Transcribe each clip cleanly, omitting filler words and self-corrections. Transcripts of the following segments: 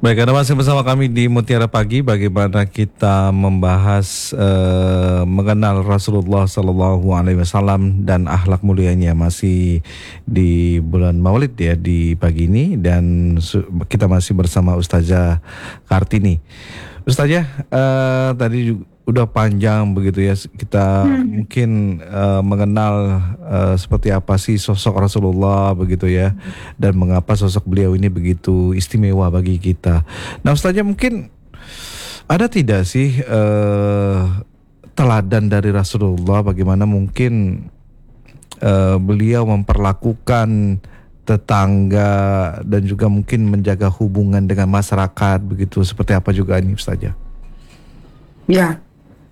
Baik, Anda masih bersama kami di Mutiara Pagi. Bagaimana kita membahas mengenal Rasulullah Sallallahu Alaihi Wasallam dan akhlak mulianya, masih di bulan Maulid ya di pagi ini, dan kita masih bersama Ustazah Kartini. Ustazah, tadi udah panjang begitu ya, kita mungkin mengenal seperti apa sih sosok Rasulullah begitu ya, dan mengapa sosok beliau ini begitu istimewa bagi kita. Nah, Ustazah, mungkin ada tidak sih teladan dari Rasulullah, bagaimana mungkin beliau memperlakukan tetangga dan juga mungkin menjaga hubungan dengan masyarakat begitu, seperti apa juga ini Ustazah? Ya,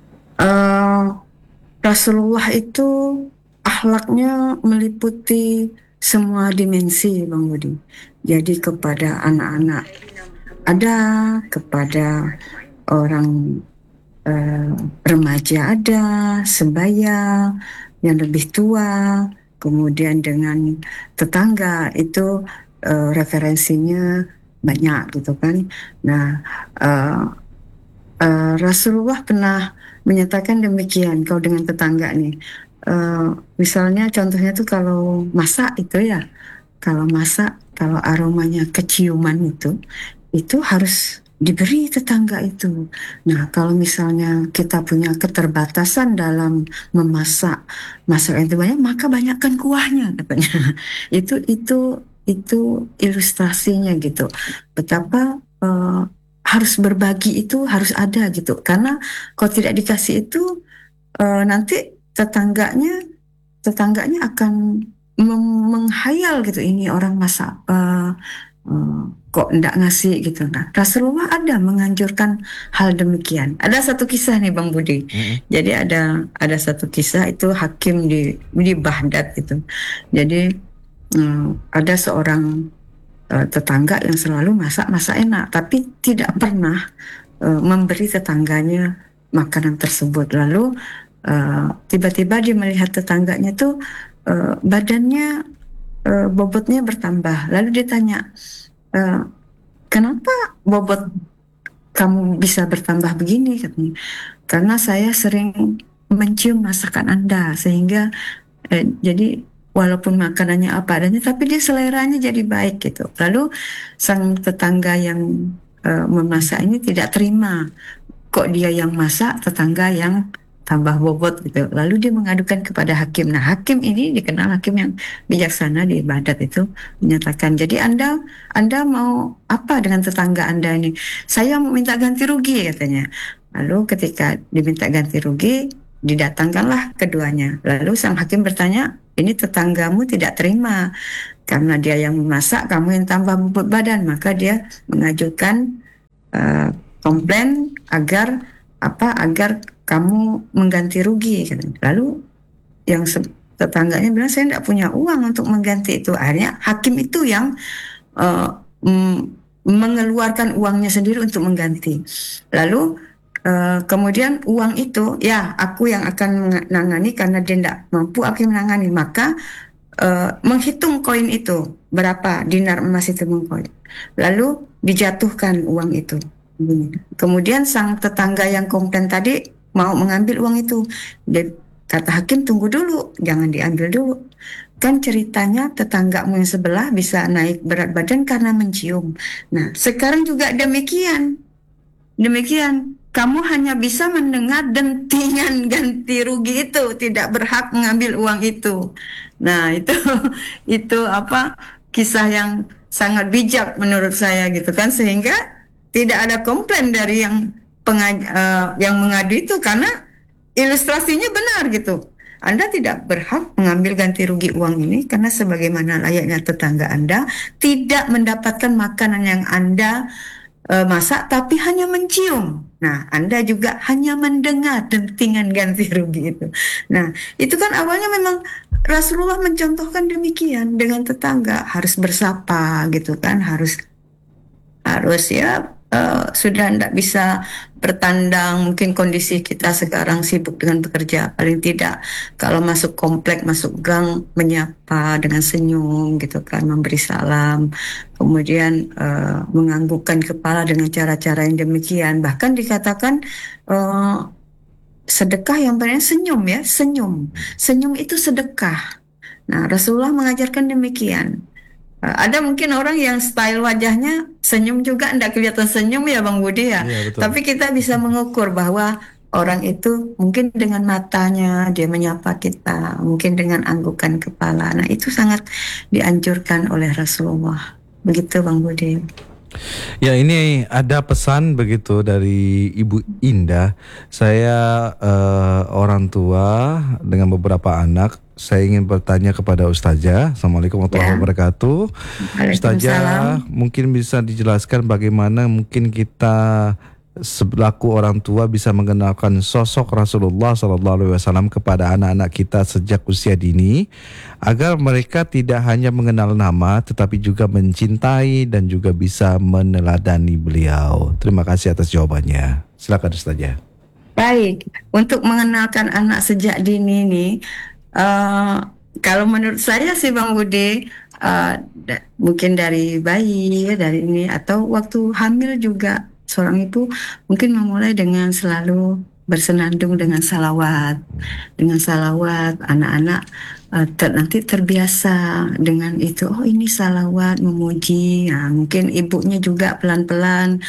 Rasulullah itu akhlaknya meliputi semua dimensi, Bang Budi. Jadi kepada anak-anak ada, kepada orang remaja ada, sebaya, yang lebih tua, kemudian dengan tetangga itu referensinya banyak gitu kan. Nah, Rasulullah pernah menyatakan demikian kalau dengan tetangga nih. Misalnya contohnya tuh kalau masak itu ya, kalau masak, kalau aromanya keciuman itu harus diberi tetangga itu. Nah, kalau misalnya kita punya keterbatasan dalam memasak, masak itu banyak, maka banyakkan kuahnya katanya. Itu ilustrasinya gitu. Betapa harus berbagi itu harus ada gitu. Karena kalau tidak dikasih itu nanti tetangganya akan menghayal gitu, ini orang masak apa, kok enggak ngasih gitu. Nah, Rasulullah ada menganjurkan hal demikian. Ada satu kisah nih Bang Budi. Jadi ada satu kisah itu hakim di Baghdad itu. Jadi ada seorang tetangga yang selalu masak enak, tapi tidak pernah memberi tetangganya makanan tersebut. Lalu tiba-tiba dia melihat tetangganya tuh badannya bobotnya bertambah. Lalu dia tanya, kenapa bobot kamu bisa bertambah begini? Katanya, karena saya sering mencium masakan Anda, sehingga jadi walaupun makanannya apa adanya, tapi dia seleranya jadi baik gitu. Lalu sang tetangga yang memasak ini tidak terima, kok dia yang masak, tetangga yang tambah bobot gitu. Lalu dia mengadukan kepada hakim. Nah, hakim ini dikenal hakim yang bijaksana di Baghdad itu, menyatakan, jadi Anda mau apa dengan tetangga Anda ini? Saya mau minta ganti rugi katanya. Lalu ketika diminta ganti rugi, didatangkanlah keduanya. Lalu sang hakim bertanya, ini tetanggamu tidak terima karena dia yang memasak, kamu yang tambah bobot badan. Maka dia mengajukan komplain agar kamu mengganti rugi. Lalu yang tetangganya bilang, saya tidak punya uang untuk mengganti itu. Akhirnya hakim itu yang mengeluarkan uangnya sendiri untuk mengganti. Lalu kemudian uang itu, ya aku yang akan menangani karena dia tidak mampu, aku yang menangani. Maka menghitung koin itu, berapa dinar emas itu mengkoin. Lalu dijatuhkan uang itu. Kemudian sang tetangga yang komplain tadi mau mengambil uang itu. Dia, kata hakim, tunggu dulu, jangan diambil dulu. Kan ceritanya tetanggamu yang sebelah bisa naik berat badan karena mencium. Nah, sekarang juga demikian. Kamu hanya bisa mendengar dentingan ganti rugi itu, tidak berhak mengambil uang itu. Nah, itu kisah yang sangat bijak menurut saya gitu kan, sehingga tidak ada komplain dari yang mengadu itu, karena ilustrasinya benar gitu. Anda tidak berhak mengambil ganti rugi uang ini karena sebagaimana layaknya tetangga Anda tidak mendapatkan makanan yang Anda masak, tapi hanya mencium. Nah, Anda juga hanya mendengar dentingan ganti rugi itu. Nah, itu kan awalnya memang Rasulullah mencontohkan demikian dengan tetangga, harus bersapa gitu kan, harus ya sudah tidak bisa bertandang, mungkin kondisi kita sekarang sibuk dengan bekerja, paling tidak kalau masuk komplek, masuk gang, menyapa dengan senyum gitu kan, memberi salam, kemudian menganggukkan kepala dengan cara-cara yang demikian. Bahkan dikatakan sedekah yang paling senyum ya, senyum itu sedekah. Nah, Rasulullah mengajarkan demikian. Ada mungkin orang yang style wajahnya senyum juga, enggak kelihatan senyum ya Bang Budi ya. Iya, betul. Tapi kita bisa mengukur bahwa orang itu mungkin dengan matanya dia menyapa kita, mungkin dengan anggukan kepala. Nah, itu sangat dianjurkan oleh Rasulullah. Begitu Bang Budi. Ya, ini ada pesan begitu dari Ibu Indah. Saya orang tua dengan beberapa anak. Saya ingin bertanya kepada Ustazah. Assalamualaikum warahmatullahi Ya, wabarakatuh. Waalaikumsalam. Ustazah, mungkin bisa dijelaskan bagaimana mungkin kita selaku orang tua bisa mengenalkan sosok Rasulullah SAW kepada anak-anak kita sejak usia dini, agar mereka tidak hanya mengenal nama tetapi juga mencintai dan juga bisa meneladani beliau. Terima kasih atas jawabannya. Silakan Ustazah. Baik, untuk mengenalkan anak sejak dini nih, kalau menurut saya sih Bang Budi, mungkin dari bayi, dari ini, atau waktu hamil juga seorang ibu mungkin memulai dengan selalu bersenandung dengan salawat. Dengan salawat, anak-anak nanti terbiasa dengan itu. Oh, ini salawat memuji. Nah, mungkin ibunya juga pelan-pelan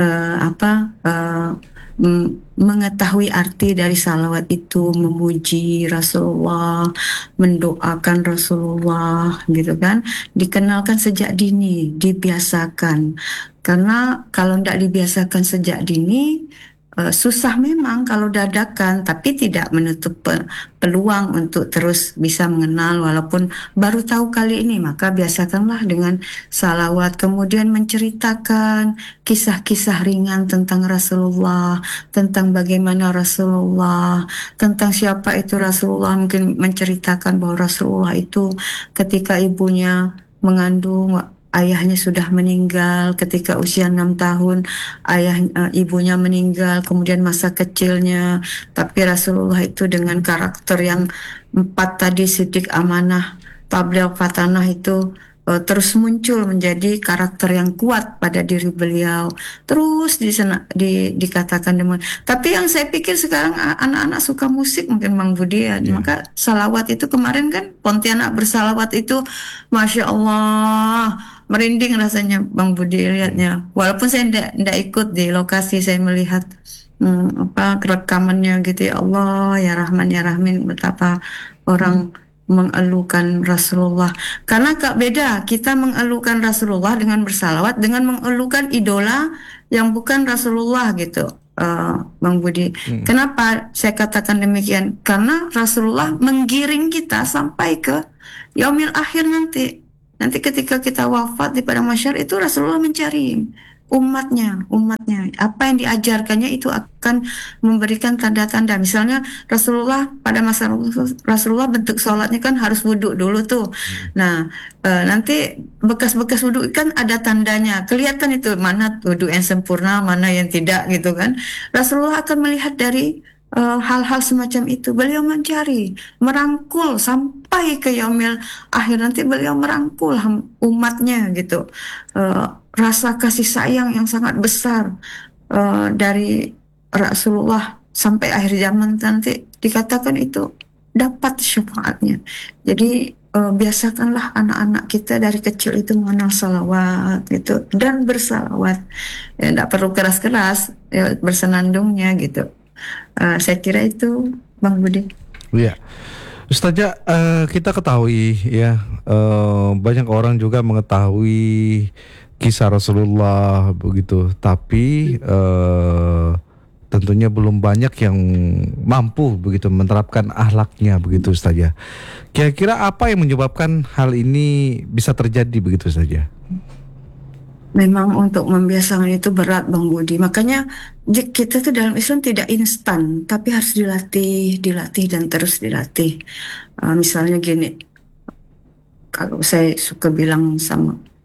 mengetahui arti dari salawat itu, memuji Rasulullah, mendoakan Rasulullah, gitu kan. Dikenalkan sejak dini, dibiasakan. Karena kalau tidak dibiasakan sejak dini, susah memang kalau dadakan, tapi tidak menutup peluang untuk terus bisa mengenal walaupun baru tahu kali ini. Maka biasakanlah dengan salawat, kemudian menceritakan kisah-kisah ringan tentang Rasulullah, tentang bagaimana Rasulullah, tentang siapa itu Rasulullah. Mungkin menceritakan bahwa Rasulullah itu ketika ibunya mengandung, ayahnya sudah meninggal ketika usia 6 tahun, ibunya meninggal, kemudian masa kecilnya. Tapi Rasulullah itu dengan karakter yang 4 tadi, sidik, amanah, tabligh, fatanah, itu terus muncul menjadi karakter yang kuat pada diri beliau. Terus dikatakan demikian. Tapi yang saya pikir sekarang anak-anak suka musik mungkin Bang Budi ya. Maka salawat itu kemarin kan Pontianak bersalawat itu, Masya Allah, merinding rasanya Bang Budi lihatnya. Walaupun saya tidak ikut di lokasi, saya melihat rekamannya gitu. Ya Allah, ya Rahman, ya Rahmin, betapa orang mengeluhkan Rasulullah. Karena beda kita mengeluhkan Rasulullah dengan bersalawat dengan mengeluhkan idola yang bukan Rasulullah gitu. Bang Budi. Kenapa saya katakan demikian? Karena Rasulullah menggiring kita sampai ke yaumil akhir nanti. Nanti ketika kita wafat di padang mahsyar itu Rasulullah mencari umatnya. Apa yang diajarkannya itu akan memberikan tanda-tanda. Misalnya Rasulullah pada masa Rasulullah bentuk sholatnya kan harus wudhu dulu tuh. Nah, nanti bekas-bekas wudhu kan ada tandanya. Kelihatan itu mana wudhu yang sempurna, mana yang tidak gitu kan. Rasulullah akan melihat dari hal-hal semacam itu. Beliau mencari, merangkul sampai ke yaumil akhir nanti beliau merangkul umatnya gitu. Rasa kasih sayang yang sangat besar dari Rasulullah sampai akhir zaman nanti dikatakan itu dapat syafaatnya. Jadi biasakanlah anak-anak kita dari kecil itu mengenal salawat gitu dan bersalawat. Ya, tidak perlu keras-keras, ya, bersenandungnya gitu. Saya kira itu Bang Budi. Iya. Ustazah, kita ketahui ya, banyak orang juga mengetahui kisah Rasulullah begitu, tapi tentunya belum banyak yang mampu begitu menerapkan akhlaknya begitu Ustazah. Kira-kira apa yang menyebabkan hal ini bisa terjadi begitu saja? Memang untuk membiasakan itu berat Bang Budi. Makanya kita tuh dalam Islam tidak instan, tapi harus dilatih dan terus dilatih. Misalnya gini, kalau saya suka bilang sama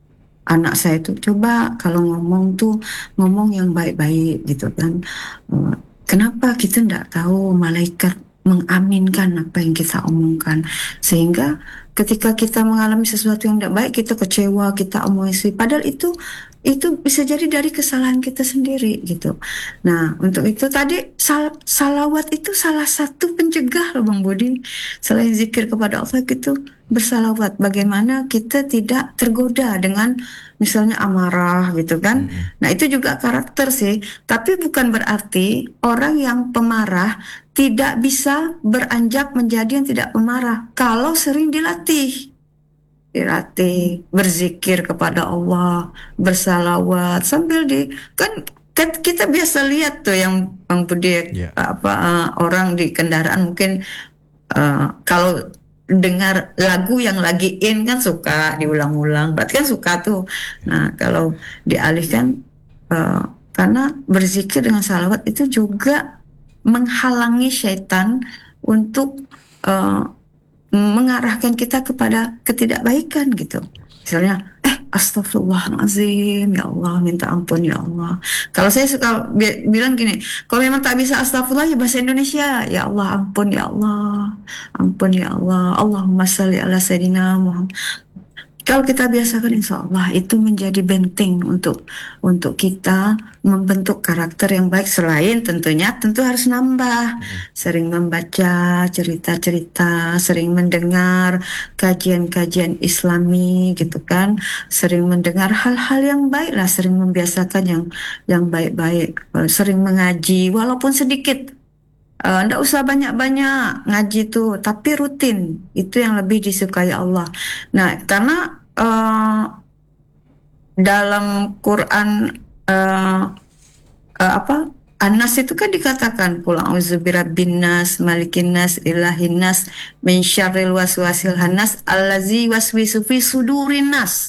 anak saya tuh coba kalau ngomong tuh ngomong yang baik-baik gitu kan. Kenapa kita tidak tahu malaikat mengaminkan apa yang kita omongkan, sehingga ketika kita mengalami sesuatu yang tidak baik kita kecewa, kita emosi, padahal itu bisa jadi dari kesalahan kita sendiri gitu. Nah, untuk itu tadi salawat itu salah satu pencegah loh Bang Budi. Selain zikir kepada Allah gitu, bersalawat. Bagaimana kita tidak tergoda dengan misalnya amarah gitu kan. Nah, itu juga karakter sih. Tapi bukan berarti orang yang pemarah tidak bisa beranjak menjadi yang tidak pemarah kalau sering dilatih. Dilatih berzikir kepada Allah, bersalawat sambil kan kita biasa lihat tuh yang Bang Budi Ya. orang di kendaraan mungkin kalau dengar lagu yang lagi in kan suka diulang-ulang, berarti kan suka tuh. Nah, kalau dialihkan karena berzikir dengan salawat itu juga menghalangi syaitan untuk mengarahkan kita kepada ketidakbaikan gitu. Misalnya, astagfirullahaladzim, ya Allah, minta ampun ya Allah. Kalau saya suka bilang gini, kalau memang tak bisa astagfirullah ya bahasa Indonesia, ya Allah, ampun ya Allah, ampun ya Allah, Allahumma sholli ala sayyidina Muhammad. Kalau kita biasakan, insya Allah itu menjadi benteng untuk kita membentuk karakter yang baik. Selain tentu harus nambah, sering membaca cerita-cerita, sering mendengar kajian-kajian Islami gitu kan, sering mendengar hal-hal yang baik lah, sering membiasakan yang baik-baik, sering mengaji walaupun sedikit. Nggak usah banyak-banyak ngaji tuh, tapi rutin. Itu yang lebih disukai Allah. Nah, karena dalam Quran An-Nas itu kan dikatakan qul a'udzu birabbin nas, malikin nas, ilahin nas, min syarril waswasil hannas, allazi waswisu fi sudurin nas.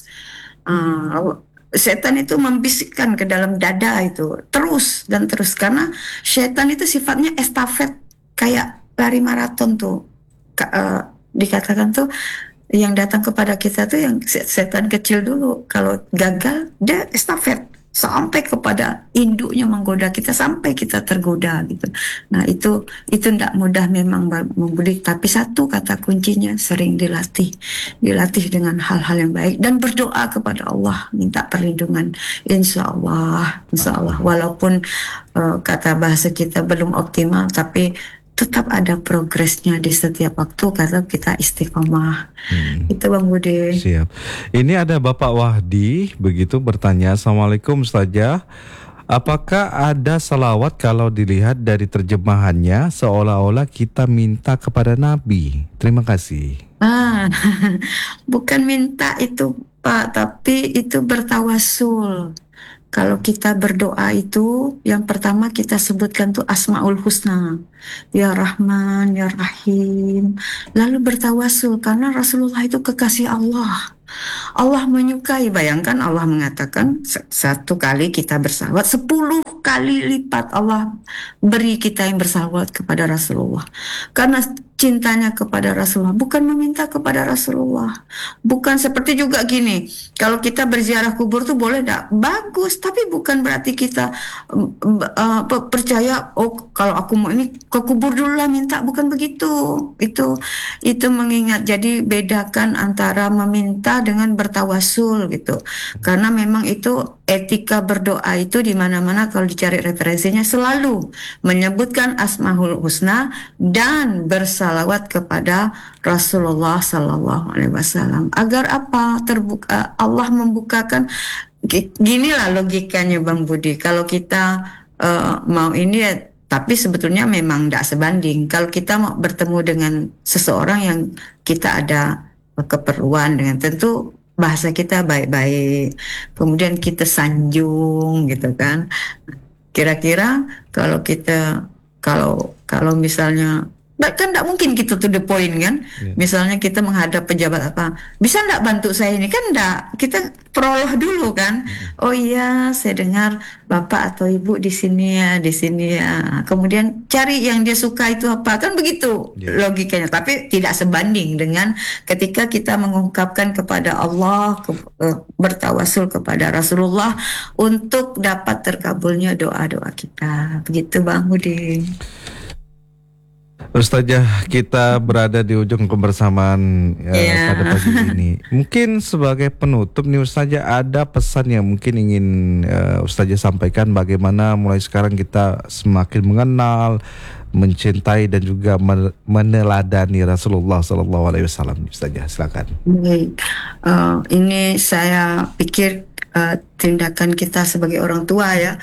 Setan itu membisikkan ke dalam dada itu terus dan terus, karena setan itu sifatnya estafet, kayak lari maraton tuh. Dikatakan tuh yang datang kepada kita tuh yang setan kecil dulu, kalau gagal dia estafet sampai kepada induknya menggoda kita sampai kita tergoda gitu. Nah, itu tidak mudah memang membudi, tapi satu kata kuncinya sering dilatih dengan hal-hal yang baik dan berdoa kepada Allah, minta perlindungan. Insya Allah walaupun kata bahasa kita belum optimal, tapi tetap ada progresnya di setiap waktu kalau kita istiqomah. Itu Bang Budi. Siap. Ini ada Bapak Wahdi begitu bertanya, Assalamualaikum Ustazah. Apakah ada salawat kalau dilihat dari terjemahannya seolah-olah kita minta kepada Nabi? Terima kasih. Bukan minta itu Pak, tapi itu bertawasul. Kalau kita berdoa itu, yang pertama kita sebutkan tuh Asmaul Husna. Ya Rahman, Ya Rahim. Lalu bertawasul, karena Rasulullah itu kekasih Allah. Allah menyukai, bayangkan Allah mengatakan satu kali kita bersalawat, 10 kali lipat Allah beri kita yang bersalawat kepada Rasulullah. Karena cintanya kepada Rasulullah, bukan meminta kepada Rasulullah. Bukan seperti juga gini, kalau kita berziarah kubur tuh boleh enggak? Bagus, tapi bukan berarti kita percaya, oh kalau aku mau ini ke kubur dulu lah minta, bukan begitu. Itu mengingat, jadi bedakan antara meminta dengan bertawasul gitu. Karena memang itu etika berdoa itu di mana-mana kalau dicari referensinya selalu menyebutkan Asmaul Husna dan bersalawat kepada Rasulullah Sallallahu Alaihi Wasallam. Agar apa? Terbuka, Allah membukakan. Ginilah logikanya Bang Budi. Kalau kita mau ini ya, tapi sebetulnya memang tidak sebanding. Kalau kita mau bertemu dengan seseorang yang kita ada keperluan dengan, tentu bahasa kita baik-baik, kemudian kita sanjung gitu kan. Kira-kira kalau kita kalau misalnya Kan tidak mungkin kita to the point kan. Ya. Misalnya kita menghadap pejabat apa, bisa enggak bantu saya ini? Kan enggak. Kita prolog dulu kan. Oh iya, saya dengar bapak atau ibu di sini ya, di sini ya. Kemudian cari yang dia suka itu apa, kan begitu Ya. logikanya. Tapi tidak sebanding dengan ketika kita mengungkapkan kepada Allah, bertawasul kepada Rasulullah untuk dapat terkabulnya doa-doa kita. Begitu Bang Budi. Ustazah, kita berada di ujung kebersamaan Iya. pada pagi ini. Mungkin sebagai penutup nih Ustazah, ada pesan yang mungkin ingin Ustazah sampaikan bagaimana mulai sekarang kita semakin mengenal, mencintai dan juga meneladani Rasulullah Sallallahu Alaihi Wasallam. Ustazah, silakan. Baik. Ini saya pikir tindakan kita sebagai orang tua ya,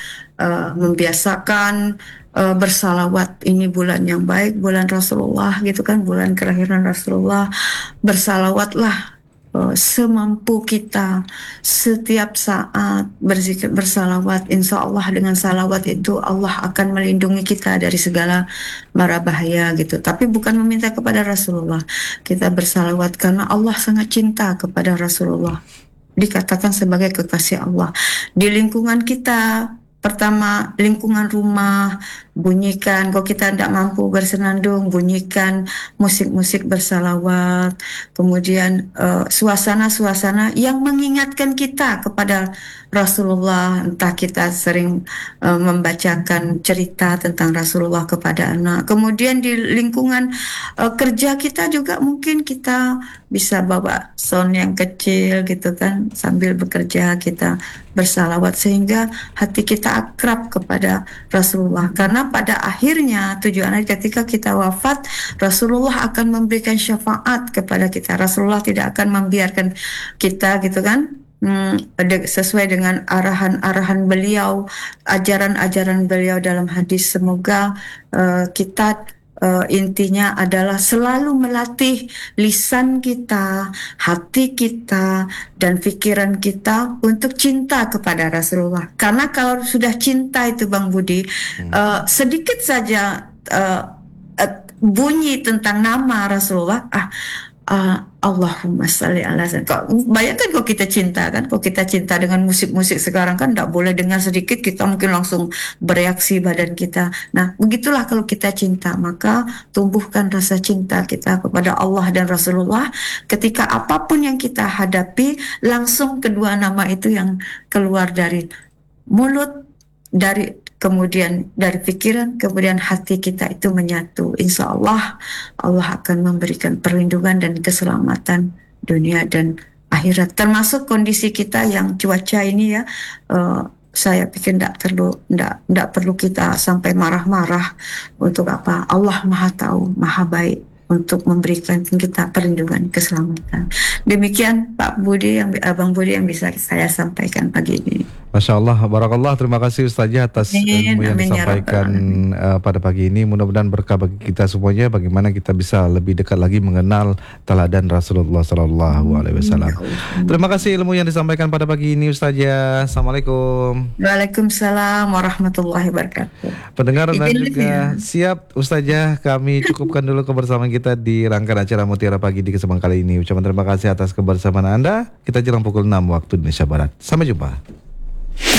membiasakan bersalawat. Ini bulan yang baik, bulan Rasulullah gitu kan, bulan kelahiran Rasulullah. Bersalawatlah semampu kita setiap saat berzikir, bersalawat. Insya Allah dengan salawat itu Allah akan melindungi kita dari segala mara bahaya gitu. Tapi bukan meminta kepada Rasulullah, kita bersalawat karena Allah sangat cinta kepada Rasulullah, dikatakan sebagai kekasih Allah. Di lingkungan kita, pertama lingkungan rumah, bunyikan, kalau kita tidak mampu bersenandung, bunyikan musik-musik bersalawat. Kemudian suasana-suasana yang mengingatkan kita kepada Rasulullah, entah kita sering membacakan cerita tentang Rasulullah kepada anak. Kemudian di lingkungan kerja kita juga mungkin kita bisa bawa sound yang kecil gitu kan, sambil bekerja kita bersalawat sehingga hati kita akrab kepada Rasulullah. Karena pada akhirnya tujuannya ketika kita wafat, Rasulullah akan memberikan syafaat kepada kita. Rasulullah tidak akan membiarkan kita gitu kan, sesuai dengan arahan-arahan beliau, ajaran-ajaran beliau dalam hadis. Semoga kita intinya adalah selalu melatih lisan kita, hati kita, dan pikiran kita untuk cinta kepada Rasulullah. Karena kalau sudah cinta itu Bang Budi, sedikit saja bunyi tentang nama Rasulullah, Allahumma sholli ala sayyidina. Bayangkan kalau kita cinta kan, kalau kita cinta dengan musik-musik sekarang kan tidak boleh dengar sedikit kita mungkin langsung bereaksi badan kita. Nah, begitulah kalau kita cinta, maka tumbuhkan rasa cinta kita kepada Allah dan Rasulullah. Ketika apapun yang kita hadapi, langsung kedua nama itu yang keluar dari mulut, kemudian dari pikiran, kemudian hati kita itu menyatu. Insya Allah, Allah akan memberikan perlindungan dan keselamatan dunia dan akhirat. Termasuk kondisi kita yang cuaca ini ya, saya pikir tidak perlu kita sampai marah-marah. Untuk apa? Allah Maha Tahu, Maha Baik untuk memberikan kita perlindungan, keselamatan. Demikian Abang Budi yang bisa saya sampaikan pagi ini. Masya Allah, barakallah. Terima kasih Ustazah atas ilmu yang disampaikan pada pagi ini. Mudah-mudahan berkah bagi kita semuanya. Bagaimana kita bisa lebih dekat lagi mengenal teladan Rasulullah Sallallahu Alaihi Wasallam. Terima kasih ilmu yang disampaikan pada pagi ini Ustazah. Assalamualaikum. Waalaikumsalam warahmatullahi wabarakatuh. Pendengar dan juga siap Ustazah, kami cukupkan dulu kebersamaan kita di rangkaian acara Mutiara Pagi di kesempatan kali ini. Ucapan terima kasih atas kebersamaan Anda. Kita jelang pukul 6 waktu Indonesia Barat. Sampai jumpa.